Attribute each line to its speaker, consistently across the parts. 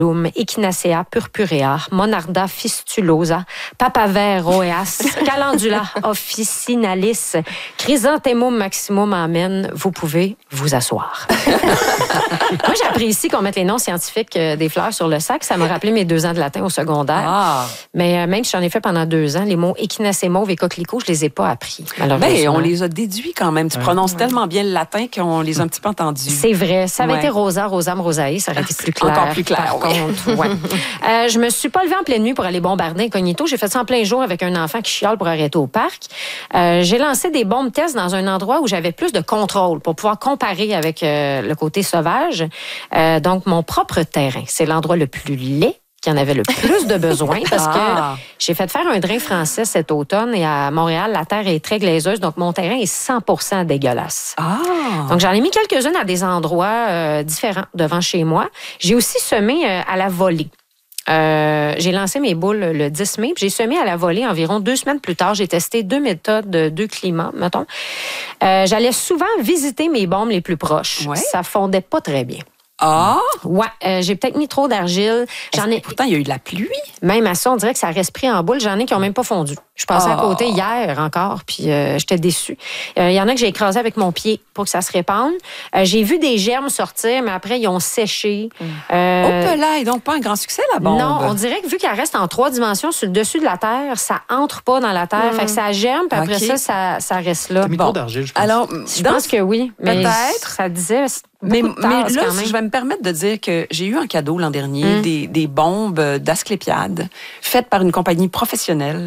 Speaker 1: Echinacea purpurea, Monarda fistulosa, Papaver roeas, Calendula officinalis, Chrysanthemum maximum amen. Vous pouvez vous asseoir. Moi, j'apprécie qu'on mette les noms scientifiques des fleurs sur le sac. Ça m'a rappelé mes 2 ans de latin au secondaire.
Speaker 2: Ah.
Speaker 1: Mais même si j'en ai fait pendant 2 ans, les mots Echinacée mauve et coquelicot, je les ai pas appris, malheureusement.
Speaker 2: Ben, on les a déduits quand même. Tu prononces tellement bien le latin qu'on les a un petit peu entendus.
Speaker 1: C'est vrai. Ça avait été Rosa, Rosam, Rosae, ça aurait été plus clair.
Speaker 2: Encore plus clair,
Speaker 1: par contre, ouais. Je me suis pas levée en pleine nuit pour aller bombarder incognito. J'ai fait ça en plein jour avec un enfant qui chiale pour arrêter au parc. J'ai lancé des bombes tests dans un endroit où j'avais plus de contrôle pour pouvoir comparer avec le côté sauvage. Donc, mon propre terrain, c'est l'endroit le plus laid qui en avait le plus de besoin parce que j'ai fait faire un drain français cet automne et à Montréal, la terre est très glaiseuse, donc mon terrain est 100% dégueulasse. Donc, j'en ai mis quelques-unes à des endroits différents devant chez moi. J'ai aussi semé à la volée. J'ai lancé mes boules le 10 mai, puis j'ai semé à la volée environ 2 semaines plus tard. J'ai testé 2 méthodes, 2 climats, mettons. J'allais souvent visiter mes bombes les plus proches.
Speaker 2: Ouais.
Speaker 1: Ça fondait pas très bien.
Speaker 2: Ah!
Speaker 1: Ouais, j'ai peut-être mis trop d'argile.
Speaker 2: Pourtant, il y a eu de la pluie.
Speaker 1: Même à ça, on dirait que ça reste pris en boule. J'en ai qui n'ont même pas fondu. Je passais à côté hier encore, puis j'étais déçue. Il y en a que j'ai écrasé avec mon pied pour que ça se répande. J'ai vu des germes sortir, mais après, ils ont séché.
Speaker 2: Là, et donc pas un grand succès, la bombe.
Speaker 1: Non, on dirait que vu qu'elle reste en 3 dimensions sur le dessus de la terre, ça entre pas dans la terre. Fait que ça germe, puis après ça reste là.
Speaker 3: T'as mis trop d'argile, je pense.
Speaker 2: Alors,
Speaker 1: je pense que oui. Mais
Speaker 2: peut-être.
Speaker 1: ça disait...
Speaker 2: Mais
Speaker 1: là,
Speaker 2: je vais me permettre de dire que j'ai eu en cadeau l'an dernier des bombes d'Asclépiade faites par une compagnie professionnelle,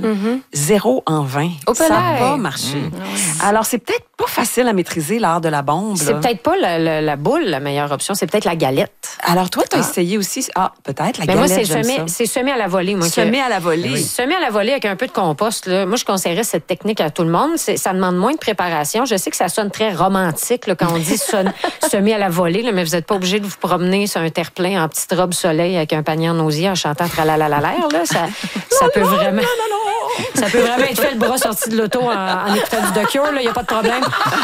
Speaker 2: 0 en 20. Ça n'a pas marché. Alors, c'est peut-être pas facile à maîtriser l'art de la bombe.
Speaker 1: C'est peut-être pas la boule la meilleure option, c'est peut-être la galette.
Speaker 2: Alors, toi, tu as essayé aussi... peut-être la galette,
Speaker 1: moi,
Speaker 2: c'est
Speaker 1: semé à la volée.
Speaker 2: Semé à la volée.
Speaker 1: Oui. Semé à la volée avec un peu de compost. Là. Moi, je conseillerais cette technique à tout le monde. Ça demande moins de préparation. Je sais que ça sonne très romantique là, quand on dit semer à la volée, là, mais vous n'êtes pas obligé de vous promener sur un terre-plein en petite robe soleil avec un panier en osier en chantant tralalalalaire. Ça peut vraiment... Ça peut vraiment être fait le bras sorti de l'auto en écoutant du The Cure, il n'y a pas de problème.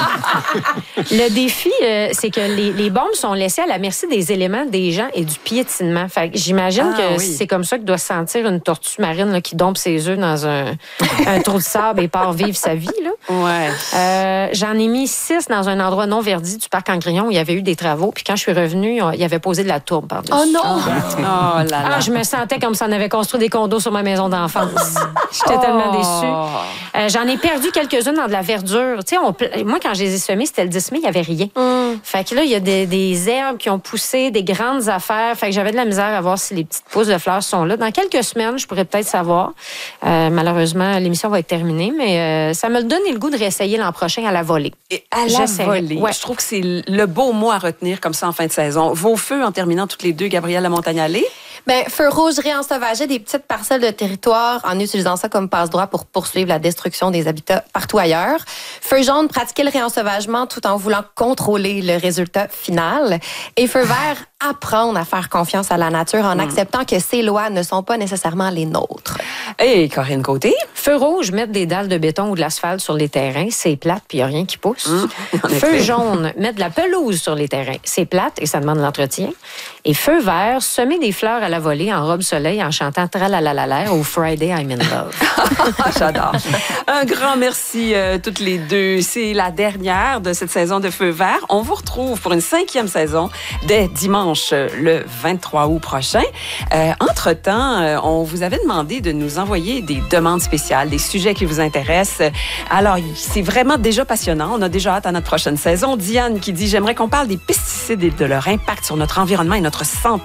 Speaker 1: Le défi, c'est que les bombes sont laissées à la merci des éléments des gens et du piétinement. Fait que j'imagine que c'est comme ça que doit se sentir une tortue marine là, qui dompe ses œufs dans un trou de sable et part vivre sa vie. Là.
Speaker 2: Ouais.
Speaker 1: J'en ai mis 6 dans un endroit non verdi du parc Angrillon où il y avait eu des travaux. Puis quand je suis revenue, il y avait posé de la tourbe par-dessus.
Speaker 2: Oh non!
Speaker 1: Je me sentais comme si on avait construit des condos sur ma maison d'enfance. J'étais tellement déçue. J'en ai perdu quelques-unes dans de la verdure. Tu sais, moi, quand je les ai semées, c'était le 10 mai, il n'y avait rien. Fait que là, il y a des herbes qui ont poussé, des grandes affaires. Fait que j'avais de la misère à voir si les petites pousses de fleurs sont là. Dans quelques semaines, je pourrais peut-être savoir. Malheureusement, l'émission va être terminée, mais ça me donne le goût de réessayer l'an prochain à la volée.
Speaker 2: Et à la volée. Ouais. Je trouve que c'est le beau mot à retenir comme ça en fin de saison. Vos feux, en terminant toutes les deux, Gabrielle Lamontagne-Allé?
Speaker 4: Bien, feu rouge, réensauvager des petites parcelles de territoire en utilisant ça comme passe-droit pour poursuivre la destruction des habitats partout ailleurs. Feu jaune, pratiquer le réensauvagement tout en voulant contrôler le résultat final. Et feu vert, apprendre à faire confiance à la nature en acceptant que ces lois ne sont pas nécessairement les nôtres.
Speaker 2: Et Corinne Côté?
Speaker 1: Feu rouge, mettre des dalles de béton ou de l'asphalte sur les terrains, c'est plate puis il n'y a rien qui pousse. Feu jaune, mettre de la pelouse sur les terrains, c'est plate et ça demande de l'entretien. Et feu vert, semer des fleurs à la volée en robe soleil en chantant Tralalalalaire au Friday I'm in Love.
Speaker 2: J'adore. Un grand merci toutes les deux. C'est la dernière de cette saison de Feu vert. On vous retrouve pour une 5e saison dès dimanche le 23 août prochain. Entre-temps, on vous avait demandé de nous envoyer des demandes spéciales, des sujets qui vous intéressent. Alors, c'est vraiment déjà passionnant. On a déjà hâte à notre prochaine saison. Diane qui dit « J'aimerais qu'on parle des pesticides et de leur impact sur notre environnement et notre santé. »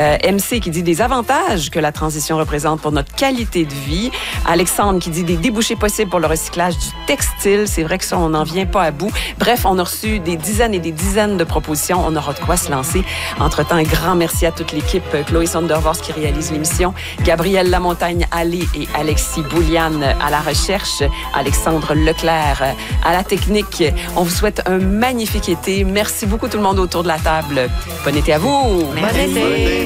Speaker 2: MC qui dit des avantages que la transition représente pour notre qualité de vie. Alexandre qui dit des débouchés possibles pour le recyclage du textile. C'est vrai que ça, on n'en vient pas à bout. Bref, on a reçu des dizaines et des dizaines de propositions. On aura de quoi se lancer. Entre-temps, un grand merci à toute l'équipe. Chloé Sondervors qui réalise l'émission. Gabrielle Lamontagne-Allé et Alexis Bouliane à la recherche. Alexandre Leclerc à la technique. On vous souhaite un magnifique été. Merci beaucoup tout le monde autour de la table. Bon été à vous.
Speaker 1: Bon été.